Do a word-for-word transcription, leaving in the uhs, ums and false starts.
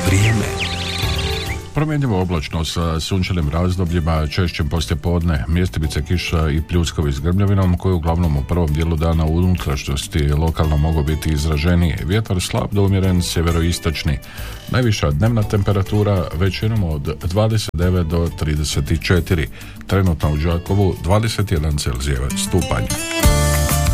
Vrijeme. Promjenjivo oblačno sa sunčanim razdobljima, češćem poslijepodne, mjestimice kiša i pljuskovi s grmljavinom koji uglavnom u prvom dijelu dana u unutrašnjosti lokalno mogu biti izraženiji. Vjetar slab do umjeren sjeveroistočni. Najviša dnevna temperatura većinom od dvadeset devet do trideset četiri. Trenutno u Đakovu dvadeset jedan celzijevac stupanj.